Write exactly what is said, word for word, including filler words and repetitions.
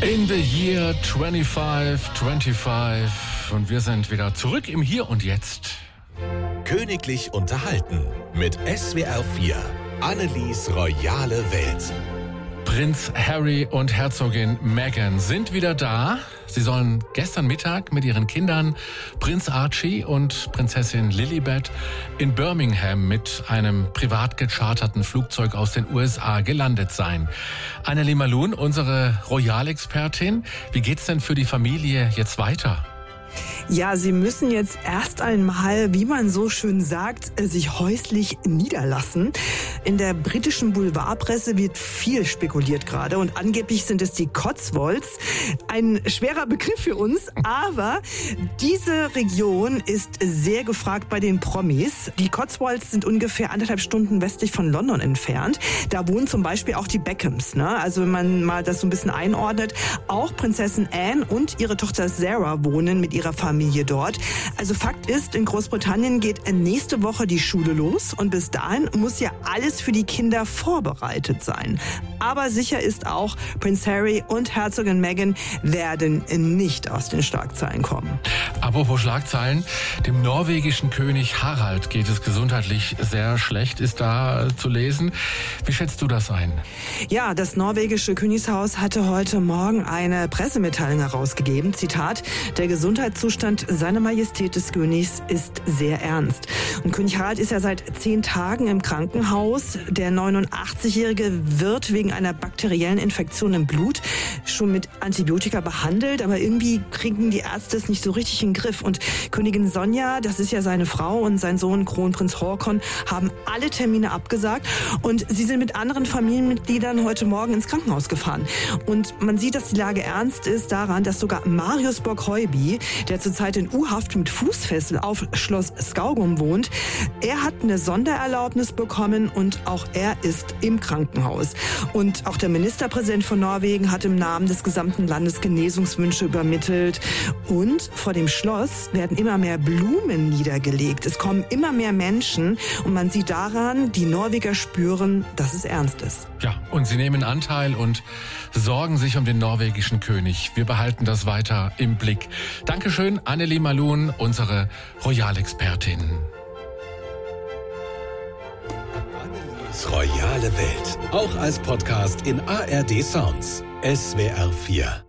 In the year twenty-five twenty-five und wir sind wieder zurück im Hier und Jetzt. Königlich unterhalten mit S W R vier. Annelies royale Welt. Prinz Harry und Herzogin Meghan sind wieder da. Sie sollen gestern Mittag mit ihren Kindern Prinz Archie und Prinzessin Lilibet in Birmingham mit einem privat gecharterten Flugzeug aus den U S A gelandet sein. Anneli Malun, unsere Royalexpertin, wie geht's denn für die Familie jetzt weiter? Ja, sie müssen jetzt erst einmal, wie man so schön sagt, sich häuslich niederlassen. In der britischen Boulevardpresse wird viel spekuliert gerade und angeblich sind es die Cotswolds. Ein schwerer Begriff für uns, aber diese Region ist sehr gefragt bei den Promis. Die Cotswolds sind ungefähr anderthalb Stunden westlich von London entfernt. Da wohnen zum Beispiel auch die Beckhams, ne? Also wenn man mal das so ein bisschen einordnet, auch Prinzessin Anne und ihre Tochter Sarah wohnen mit ihrer Familie dort. Also Fakt ist, in Großbritannien geht nächste Woche die Schule los und bis dahin muss ja alles für die Kinder vorbereitet sein. Aber sicher ist auch, Prinz Harry und Herzogin Meghan werden nicht aus den Schlagzeilen kommen. Apropos Schlagzeilen, dem norwegischen König Harald geht es gesundheitlich sehr schlecht, ist da zu lesen. Wie schätzt du das ein? Ja, das norwegische Königshaus hatte heute Morgen eine Pressemitteilung herausgegeben. Zitat, der Gesundheitszustand seiner Majestät des Königs ist sehr ernst. Und König Harald ist ja seit zehn Tagen im Krankenhaus. Der neunundachtzigjährige wird wegen einer bakteriellen Infektion im Blut schon mit Antibiotika behandelt, aber irgendwie kriegen die Ärzte es nicht so richtig in den Griff. Und Königin Sonja, das ist ja seine Frau, und sein Sohn Kronprinz Haakon haben alle Termine abgesagt und sie sind mit anderen Familienmitgliedern heute Morgen ins Krankenhaus gefahren. Und man sieht, dass die Lage ernst ist daran, dass sogar Marius Bock-Heuby, der zurzeit in U-Haft mit Fußfessel auf Schloss Skaugum wohnt, er hat eine Sondererlaubnis bekommen und auch er ist im Krankenhaus. Und auch der Ministerpräsident von Norwegen hat im Namen des gesamten Landes Genesungswünsche übermittelt. Und vor dem Schloss werden immer mehr Blumen niedergelegt. Es kommen immer mehr Menschen und man sieht daran, die Norweger spüren, dass es ernst ist. Ja, und sie nehmen Anteil und sorgen sich um den norwegischen König. Wir behalten das weiter im Blick. Dankeschön, Anneli Malun, unsere Royalexpertin. Annelies royale Welt. Auch als Podcast in A R D Sounds. S W R vier.